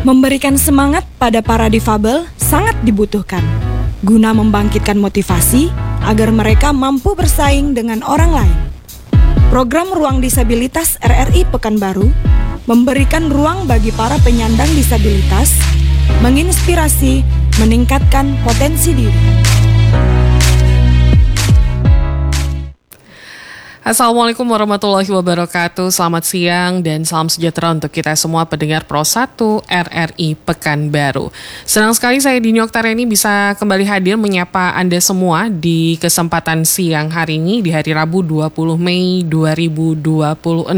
Memberikan semangat pada para difabel sangat dibutuhkan, guna membangkitkan motivasi agar mereka mampu bersaing dengan orang lain. Program Ruang Disabilitas RRI Pekanbaru memberikan ruang bagi para penyandang disabilitas, menginspirasi, meningkatkan potensi diri. Assalamualaikum warahmatullahi wabarakatuh. Selamat siang dan salam sejahtera untuk kita semua pendengar Pro 1 RRI Pekanbaru. Senang sekali saya Dini Oktaviani bisa kembali hadir menyapa Anda semua di kesempatan siang hari ini di hari Rabu 20 Mei 2026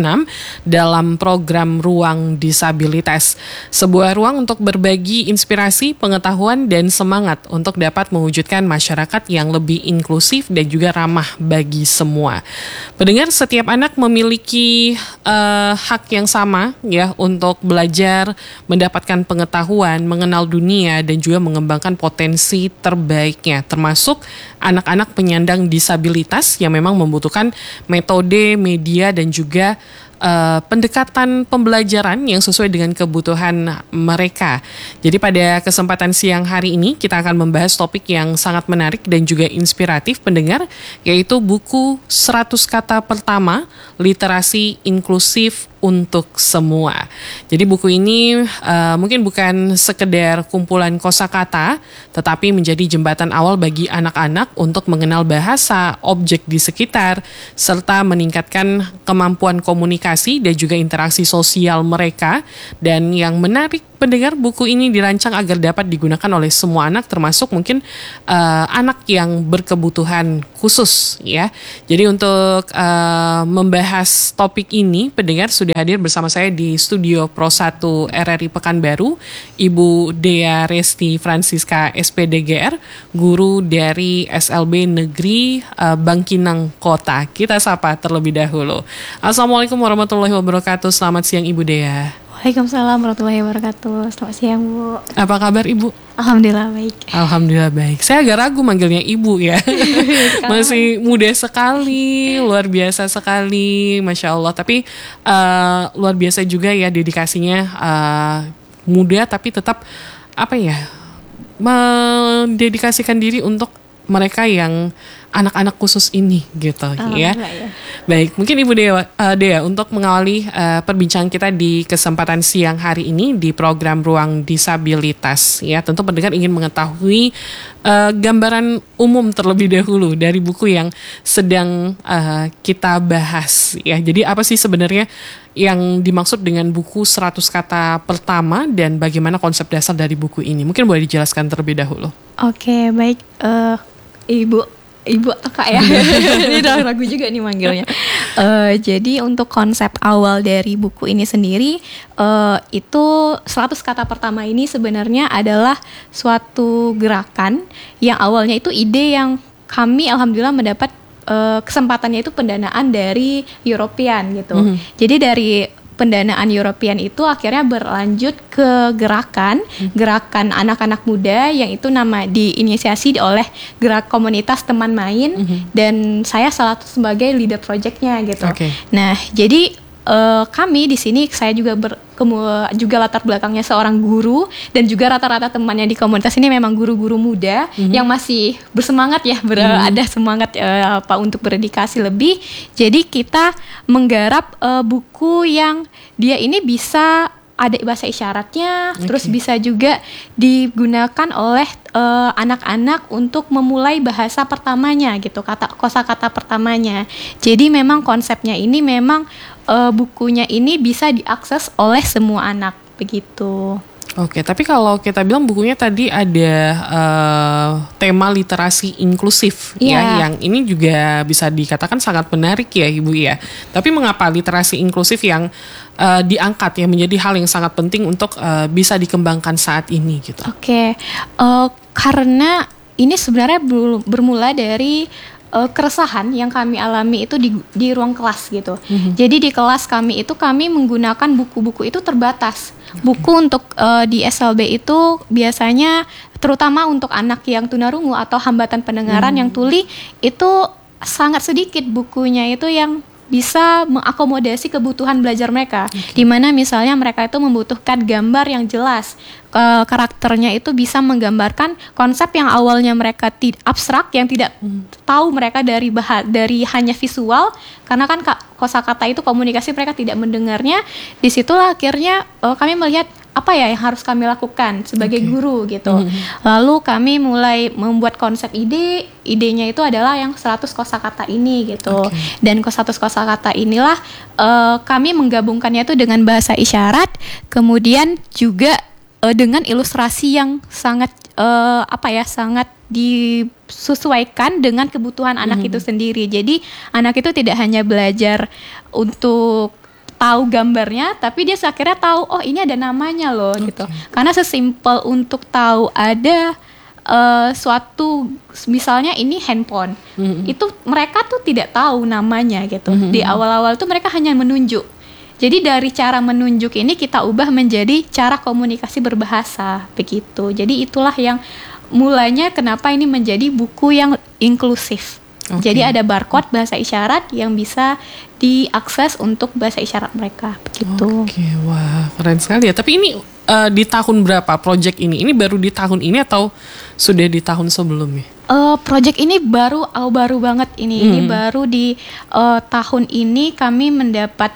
dalam program Ruang Disabilitas. Sebuah ruang untuk berbagi inspirasi, pengetahuan dan semangat untuk dapat mewujudkan masyarakat yang lebih inklusif dan juga ramah bagi semua. Pendengar, setiap anak memiliki hak yang sama ya untuk belajar, mendapatkan pengetahuan, mengenal dunia dan juga mengembangkan potensi terbaiknya, termasuk anak-anak penyandang disabilitas yang memang membutuhkan metode, media dan juga pendekatan pembelajaran yang sesuai dengan kebutuhan mereka. Jadi pada kesempatan siang hari ini kita akan membahas topik yang sangat menarik dan juga inspiratif pendengar, yaitu buku 100 kata pertama literasi inklusif untuk semua. Jadi buku ini mungkin bukan sekedar kumpulan kosakata, tetapi menjadi jembatan awal bagi anak-anak untuk mengenal bahasa, objek di sekitar, serta meningkatkan kemampuan komunikasi dan juga interaksi sosial mereka. Dan yang menarik pendengar, buku ini dirancang agar dapat digunakan oleh semua anak, termasuk mungkin anak yang berkebutuhan khusus ya. Jadi untuk membahas topik ini, pendengar sudah hadir bersama saya di studio Pro 1 RRI Pekanbaru, Ibu Dea Resti Francisca SPDGR, guru dari SLB Negeri Bangkinang Kota. Kita sapa terlebih dahulu. Assalamualaikum warahmatullahi wabarakatuh. Selamat siang Ibu Dea. Waalaikumsalam warahmatullahi wabarakatuh. Selamat siang Bu. Apa kabar Ibu? Alhamdulillah baik. Alhamdulillah baik. Saya agak ragu manggilnya Ibu ya. Masih muda sekali, luar biasa sekali, Masya Allah. Tapi luar biasa juga ya dedikasinya, muda tapi tetap mendedikasikan diri untuk mereka yang anak-anak khusus ini gitu ya. Baik, mungkin Ibu Dea untuk mengawali perbincangan kita di kesempatan siang hari ini di program Ruang Disabilitas ya. Tentu pendengar ingin mengetahui gambaran umum terlebih dahulu dari buku yang sedang kita bahas ya. Jadi apa sih sebenarnya yang dimaksud dengan buku 100 kata pertama dan bagaimana konsep dasar dari buku ini? Mungkin boleh dijelaskan terlebih dahulu. Oke, baik. Ibu atau Kak ya? Ini udah ragu juga nih manggilnya. Jadi untuk konsep awal dari buku ini sendiri, itu 100 kata pertama ini sebenarnya adalah suatu gerakan yang awalnya itu ide yang kami alhamdulillah mendapat kesempatannya itu pendanaan dari European gitu. Jadi dari pendanaan European itu akhirnya berlanjut ke gerakan anak-anak muda yang itu diinisiasi oleh gerak komunitas teman main dan saya salah satu sebagai leader projectnya gitu. Nah jadi kami di sini saya juga juga latar belakangnya seorang guru dan juga rata-rata temannya di komunitas ini memang guru-guru muda yang masih bersemangat ya, ada semangat untuk berdedikasi lebih. Jadi kita menggarap buku yang dia ini bisa ada bahasa isyaratnya, terus bisa juga digunakan oleh anak-anak untuk memulai bahasa pertamanya gitu, kosakata pertamanya. Jadi memang konsepnya ini memang bukunya ini bisa diakses oleh semua anak begitu. Oke, tapi kalau kita bilang bukunya tadi ada tema literasi inklusif ya, yang ini juga bisa dikatakan sangat menarik ya Ibu ya. Tapi mengapa literasi inklusif yang diangkat ya menjadi hal yang sangat penting untuk bisa dikembangkan saat ini gitu? Oke, karena ini sebenarnya bermula dari keresahan yang kami alami itu di ruang kelas gitu. Jadi di kelas kami itu kami menggunakan buku-buku itu terbatas. Buku untuk di SLB itu biasanya terutama untuk anak yang tunarungu atau hambatan pendengaran yang tuli itu sangat sedikit bukunya itu yang bisa mengakomodasi kebutuhan belajar mereka. Di mana misalnya mereka itu membutuhkan gambar yang jelas, karakternya itu bisa menggambarkan konsep yang awalnya mereka abstrak, yang tidak tahu mereka dari hanya visual, karena kan kosakata itu komunikasi, mereka tidak mendengarnya. Disitulah akhirnya kami melihat apa ya yang harus kami lakukan sebagai guru gitu. Lalu kami mulai membuat konsep idenya itu adalah yang 100 kosakata ini gitu. Dan 100 kosakata inilah kami menggabungkannya itu dengan bahasa isyarat, kemudian juga dengan ilustrasi yang sangat sangat disesuaikan dengan kebutuhan anak itu sendiri. Jadi anak itu tidak hanya belajar untuk tahu gambarnya, tapi dia akhirnya tahu, oh ini ada namanya loh gitu. Karena sesimpel untuk tahu ada suatu, misalnya ini handphone, itu mereka tuh tidak tahu namanya gitu. Di awal-awal tuh mereka hanya menunjuk. Jadi dari cara menunjuk ini kita ubah menjadi cara komunikasi berbahasa begitu. Jadi itulah yang mulanya kenapa ini menjadi buku yang inklusif. Jadi ada barcode bahasa isyarat yang bisa diakses untuk bahasa isyarat mereka begitu. Wah keren sekali ya. Tapi ini di tahun berapa project ini? Ini baru di tahun ini atau sudah di tahun sebelumnya? Project ini baru banget ini. Ini baru di tahun ini kami mendapat.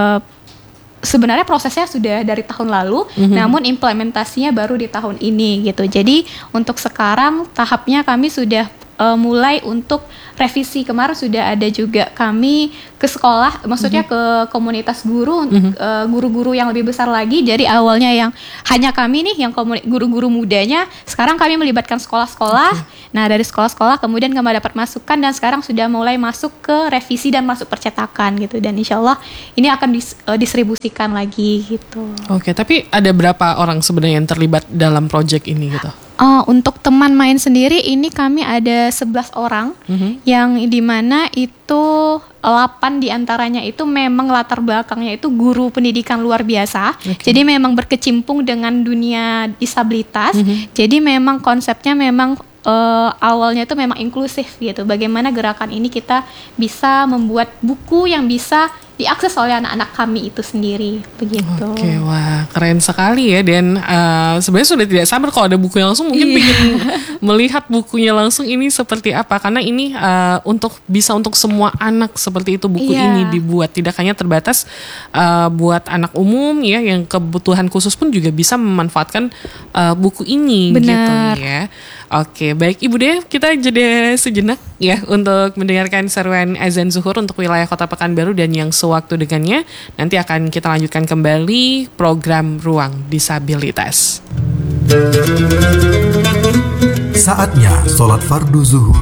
Sebenarnya prosesnya sudah dari tahun lalu, namun implementasinya baru di tahun ini gitu. Jadi untuk sekarang tahapnya kami sudah mulai untuk revisi. Kemarin sudah ada juga kami ke sekolah, maksudnya ke komunitas guru, guru-guru yang lebih besar lagi. Jadi awalnya yang hanya kami nih, yang guru-guru mudanya, sekarang kami melibatkan sekolah-sekolah. Nah dari sekolah-sekolah kemudian kami dapat masukan, dan sekarang sudah mulai masuk ke revisi dan masuk percetakan gitu. Dan insya Allah ini akan distribusikan lagi gitu. Tapi ada berapa orang sebenarnya yang terlibat dalam project ini gitu? Untuk teman main sendiri ini kami ada 11 orang, yang dimana itu 8 diantaranya itu memang latar belakangnya itu guru pendidikan luar biasa. Jadi memang berkecimpung dengan dunia disabilitas. Jadi memang konsepnya memang awalnya itu memang inklusif gitu. Bagaimana gerakan ini kita bisa membuat buku yang bisa diakses oleh anak-anak kami itu sendiri begitu. Wah keren sekali ya. Dan sebenarnya sudah tidak sabar kalau ada bukunya langsung, mungkin ingin melihat bukunya langsung ini seperti apa, karena ini bisa untuk semua anak seperti itu buku ini dibuat, tidak hanya terbatas buat anak umum ya, yang kebutuhan khusus pun juga bisa memanfaatkan buku ini. Benar. Gitu ya. Baik Ibu Dea, kita jeda sejenak ya untuk mendengarkan seruan azan zuhur untuk wilayah Kota Pekanbaru, dan yang sewaktu dengannya nanti akan kita lanjutkan kembali program Ruang Disabilitas. Saatnya sholat fardu zuhur.